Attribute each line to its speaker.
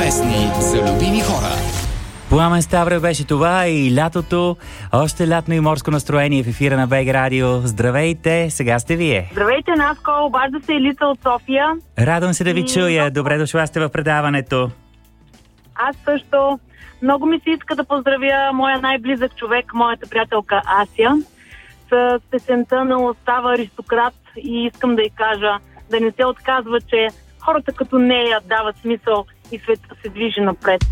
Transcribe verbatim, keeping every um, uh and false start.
Speaker 1: Песни за любими хора.
Speaker 2: Пламен Ставрев беше това и лятото. Още лятно и морско настроение в ефира на БГ Радио. Здравейте, сега сте вие.
Speaker 3: Здравейте, Наско, обажда се Елица от София.
Speaker 2: Радвам се да ви
Speaker 3: И...
Speaker 2: чуя. Добре дошла сте в предаването.
Speaker 3: Аз също. Много ми се иска да поздравя моя най-близък човек, моята приятелка Ася, с песента на Остава Аристократ, и искам да й кажа да не се отказва, че хората като нея дават смисъл и света се движи напред.